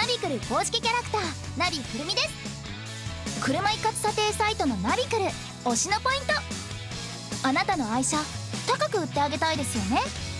ナビクル公式キャラクターナビくるみです。車一括査定サイトのナビクル推しのポイント、あなたの愛車高く売ってあげたいですよね。